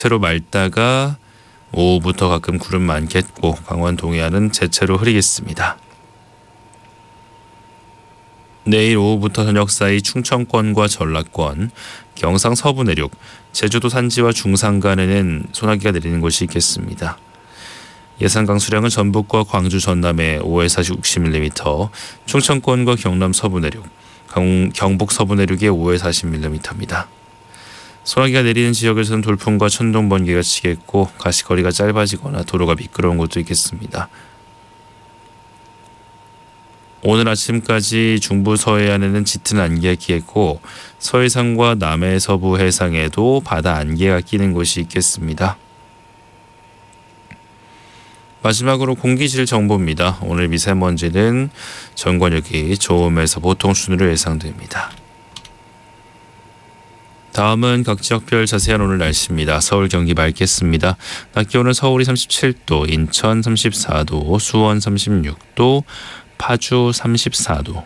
대체로 맑다가 오후부터 가끔 구름 많겠고 강원 동해안은 대체로 흐리겠습니다. 내일 오후부터 저녁 사이 충청권과 전라권, 경상 서부 내륙, 제주도 산지와 중산간에는 소나기가 내리는 곳이 있겠습니다. 예상 강수량은 전북과 광주 전남에 5에서 60mm, 충청권과 경남 서부 내륙, 경북 서부 내륙에 5에서 40mm입니다. 소나기가 내리는 지역에서는 돌풍과 천둥, 번개가 치겠고 가시거리가 짧아지거나 도로가 미끄러운 곳도 있겠습니다. 오늘 아침까지 중부 서해안에는 짙은 안개가 끼겠고 서해상과 남해 서부 해상에도 바다 안개가 끼는 곳이 있겠습니다. 마지막으로 공기질 정보입니다. 오늘 미세먼지는 전 권역이 좋음에서 보통 수준으로 예상됩니다. 다음은 각 지역별 자세한 오늘 날씨입니다. 서울, 경기 맑겠습니다. 낮 기온은 서울이 37도, 인천 34도, 수원 36도, 파주 34도.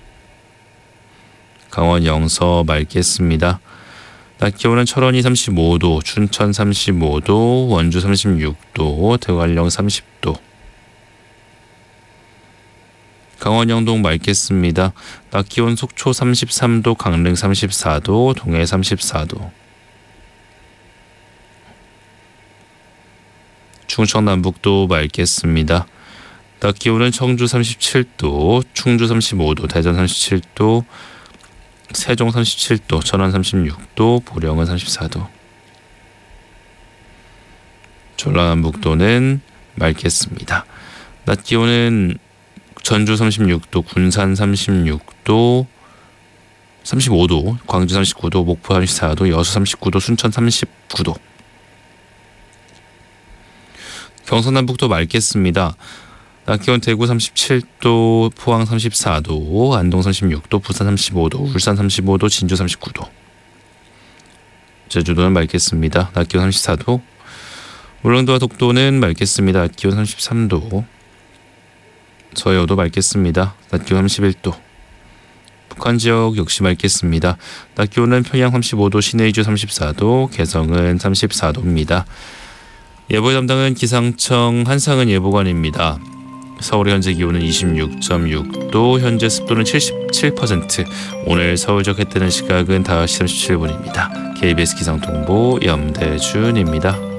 강원 영서 맑겠습니다. 낮 기온은 철원이 35도, 춘천 35도, 원주 36도, 대관령 30도. 강원 영동 맑겠습니다. 낮 기온 속초 33도, 강릉 34도, 동해 34도. 충청 남북도 맑겠습니다. 낮 기온은 청주 37도, 충주 35도, 대전 37도, 세종 37도, 천안 36도, 보령은 34도. 전라남북도는 맑겠습니다. 낮 기온은 전주 36도, 군산 36도, 35도, 광주 39도, 목포 34도, 여수 39도, 순천 39도. 경상남북도 맑겠습니다. 낮 기온 대구 37도, 포항 34도, 안동 36도, 부산 35도, 울산 35도, 진주 39도. 제주도는 맑겠습니다. 낮 기온 34도. 울릉도와 독도는 맑겠습니다. 낮 기온 33도. 서해오도 맑겠습니다. 낮 기온 31도. 북한 지역 역시 맑겠습니다. 낮 기온은 평양 35도, 신의주 34도, 개성은 34도입니다. 예보 담당은 기상청 한상은 예보관입니다. 서울의 현재 기온은 26.6도, 현재 습도는 77%. 오늘 서울 지역 해 뜨는 시각은 5시 37분입니다. KBS 기상통보 염대준입니다.